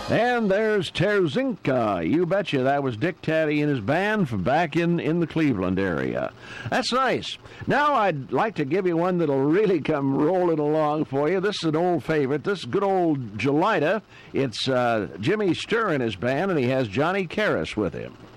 And there's Terzinka. You betcha that was Dick Taddy and his band from back in the Cleveland area. That's nice. Now I'd like to give you one that'll really come rolling along for you. This is an old favorite. This is good old Gelida. It's Jimmy Sturr and his band, and he has Johnny Karras with him.